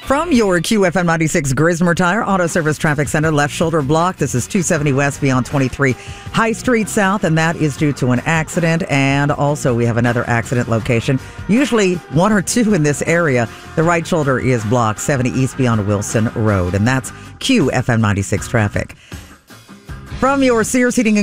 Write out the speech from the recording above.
From your QFM 96 Grismer Tire Auto Service Traffic Center, left shoulder block. This is 270 West beyond 23 High Street South, and that is due to an accident. And also, we have another accident location, usually one or two in this area. The right shoulder is blocked, 70 East beyond Wilson Road, and that's QFM 96 traffic. From your Sears Heating and